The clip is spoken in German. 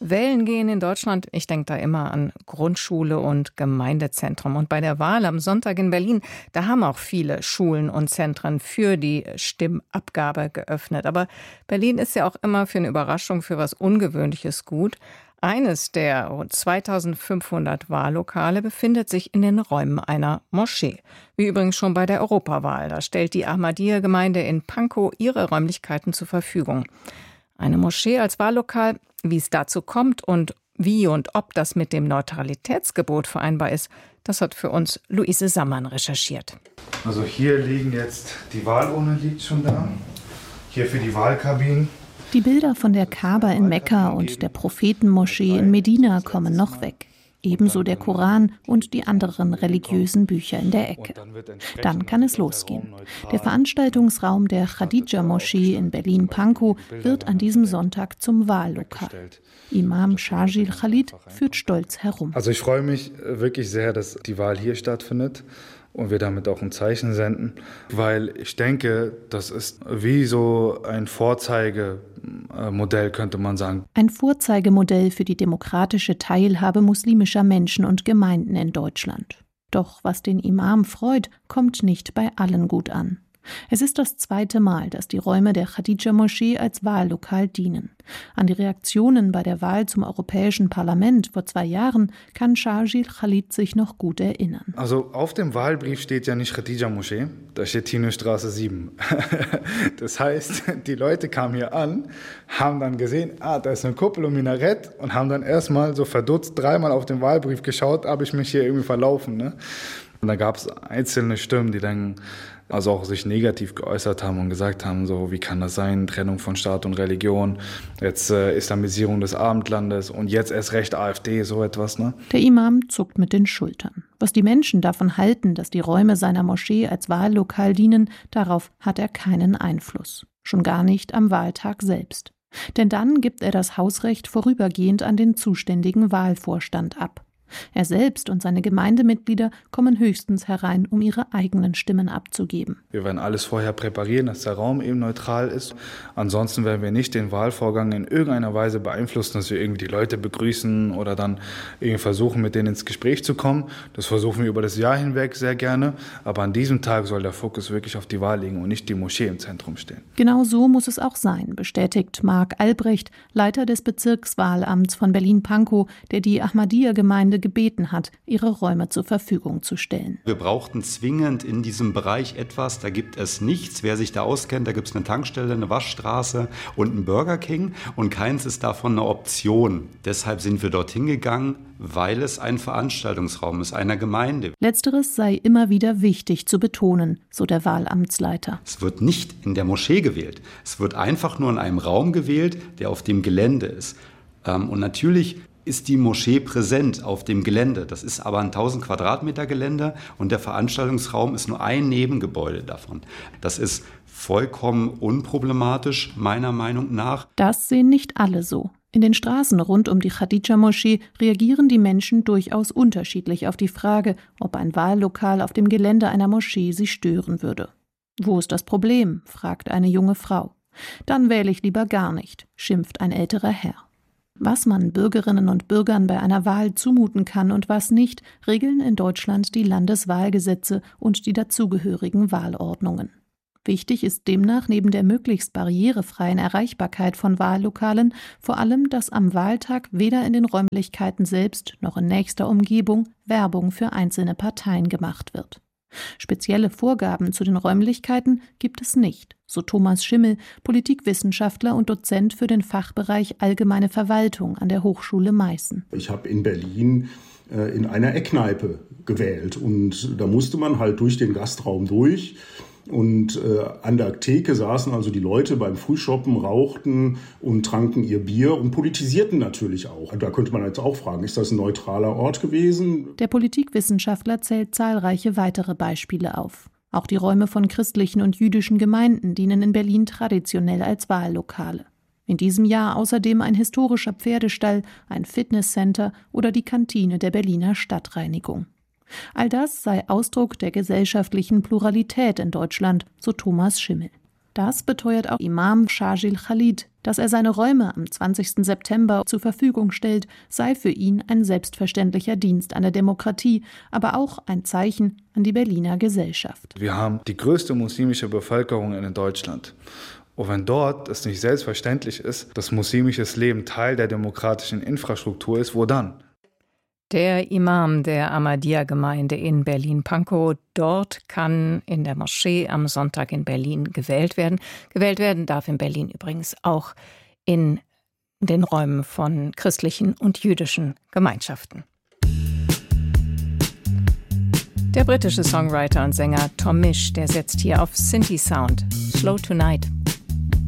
Wählen gehen in Deutschland, ich denke da immer an Grundschule und Gemeindezentrum. Und bei der Wahl am Sonntag in Berlin, da haben auch viele Schulen und Zentren für die Stimmabgabe geöffnet. Aber Berlin ist ja auch immer für eine Überraschung, für was Ungewöhnliches gut. Eines der rund 2500 Wahllokale befindet sich in den Räumen einer Moschee. Wie übrigens schon bei der Europawahl. Da stellt die Ahmadiyya-Gemeinde in Pankow ihre Räumlichkeiten zur Verfügung. Eine Moschee als Wahllokal, wie es dazu kommt und wie und ob das mit dem Neutralitätsgebot vereinbar ist, das hat für uns Luise Sammann recherchiert. Also hier liegen jetzt, die Wahlurne liegt schon da, hier für die Wahlkabinen. Die Bilder von der Kaaba in Mekka und der Prophetenmoschee in Medina kommen noch weg. Ebenso der Koran und die anderen religiösen Bücher in der Ecke. Dann kann es losgehen. Der Veranstaltungsraum der Khadija-Moschee in Berlin-Pankow wird an diesem Sonntag zum Wahllokal. Imam Shajil Khalid führt stolz herum. Also ich freue mich wirklich sehr, dass die Wahl hier stattfindet und wir damit auch ein Zeichen senden, weil ich denke, das ist wie so ein Vorzeigemodell, könnte man sagen. Ein Vorzeigemodell für die demokratische Teilhabe muslimischer Menschen und Gemeinden in Deutschland. Doch was den Imam freut, kommt nicht bei allen gut an. Es ist das zweite Mal, dass die Räume der Khadija-Moschee als Wahllokal dienen. An die Reaktionen bei der Wahl zum Europäischen Parlament vor 2 Jahren kann Shajil Khalid sich noch gut erinnern. Also auf dem Wahlbrief steht ja nicht Khadija-Moschee, da steht Tino-Straße 7. Das heißt, die Leute kamen hier an, haben dann gesehen, da ist eine Kuppel und Minarett und haben dann erstmal so verdutzt 3-mal auf den Wahlbrief geschaut, habe ich mich hier irgendwie verlaufen. Ne? Und da gab es einzelne Stimmen, die dann also auch sich negativ geäußert haben und gesagt haben, so wie kann das sein, Trennung von Staat und Religion, jetzt Islamisierung des Abendlandes und jetzt erst recht AfD, so etwas. Ne? Der Imam zuckt mit den Schultern. Was die Menschen davon halten, dass die Räume seiner Moschee als Wahllokal dienen, darauf hat er keinen Einfluss. Schon gar nicht am Wahltag selbst. Denn dann gibt er das Hausrecht vorübergehend an den zuständigen Wahlvorstand ab. Er selbst und seine Gemeindemitglieder kommen höchstens herein, um ihre eigenen Stimmen abzugeben. Wir werden alles vorher präparieren, dass der Raum eben neutral ist. Ansonsten werden wir nicht den Wahlvorgang in irgendeiner Weise beeinflussen, dass wir irgendwie die Leute begrüßen oder dann irgendwie versuchen, mit denen ins Gespräch zu kommen. Das versuchen wir über das Jahr hinweg sehr gerne. Aber an diesem Tag soll der Fokus wirklich auf die Wahl liegen und nicht die Moschee im Zentrum stehen. Genau so muss es auch sein, bestätigt Marc Albrecht, Leiter des Bezirkswahlamts von Berlin-Pankow, der die Ahmadiyya-Gemeinde gebeten hat, ihre Räume zur Verfügung zu stellen. Wir brauchten zwingend in diesem Bereich etwas, da gibt es nichts. Wer sich da auskennt, da gibt es eine Tankstelle, eine Waschstraße und einen Burger King und keins ist davon eine Option. Deshalb sind wir dorthin gegangen, weil es ein Veranstaltungsraum ist, einer Gemeinde. Letzteres sei immer wieder wichtig zu betonen, so der Wahlamtsleiter. Es wird nicht in der Moschee gewählt. Es wird einfach nur in einem Raum gewählt, der auf dem Gelände ist. Und natürlich ist die Moschee präsent auf dem Gelände. Das ist aber ein 1000 Quadratmeter Gelände und der Veranstaltungsraum ist nur ein Nebengebäude davon. Das ist vollkommen unproblematisch, meiner Meinung nach. Das sehen nicht alle so. In den Straßen rund um die Khadija-Moschee reagieren die Menschen durchaus unterschiedlich auf die Frage, ob ein Wahllokal auf dem Gelände einer Moschee sie stören würde. Wo ist das Problem?, fragt eine junge Frau. Dann wähle ich lieber gar nicht, schimpft ein älterer Herr. Was man Bürgerinnen und Bürgern bei einer Wahl zumuten kann und was nicht, regeln in Deutschland die Landeswahlgesetze und die dazugehörigen Wahlordnungen. Wichtig ist demnach neben der möglichst barrierefreien Erreichbarkeit von Wahllokalen vor allem, dass am Wahltag weder in den Räumlichkeiten selbst noch in nächster Umgebung Werbung für einzelne Parteien gemacht wird. Spezielle Vorgaben zu den Räumlichkeiten gibt es nicht, so Thomas Schimmel, Politikwissenschaftler und Dozent für den Fachbereich Allgemeine Verwaltung an der Hochschule Meißen. Ich habe in Berlin in einer Eckkneipe gewählt und da musste man halt durch den Gastraum durch. Und an der Theke saßen also die Leute beim Frühschoppen, rauchten und tranken ihr Bier und politisierten natürlich auch. Da könnte man jetzt auch fragen, ist das ein neutraler Ort gewesen? Der Politikwissenschaftler zählt zahlreiche weitere Beispiele auf. Auch die Räume von christlichen und jüdischen Gemeinden dienen in Berlin traditionell als Wahllokale. In diesem Jahr außerdem ein historischer Pferdestall, ein Fitnesscenter oder die Kantine der Berliner Stadtreinigung. All das sei Ausdruck der gesellschaftlichen Pluralität in Deutschland, so Thomas Schimmel. Das beteuert auch Imam Shajil Khalid, Dass er seine Räume am 20. September zur Verfügung stellt, sei für ihn ein selbstverständlicher Dienst an der Demokratie, aber auch ein Zeichen an die Berliner Gesellschaft. Wir haben die größte muslimische Bevölkerung in Deutschland. Und wenn dort es nicht selbstverständlich ist, dass muslimisches Leben Teil der demokratischen Infrastruktur ist, wo dann? Der Imam der Ahmadiyya-Gemeinde in Berlin-Pankow. Dort kann in der Moschee am Sonntag in Berlin gewählt werden. Gewählt werden darf in Berlin übrigens auch in den Räumen von christlichen und jüdischen Gemeinschaften. Der britische Songwriter und Sänger Tom Misch, der setzt hier auf Synthi-Sound. Slow Tonight.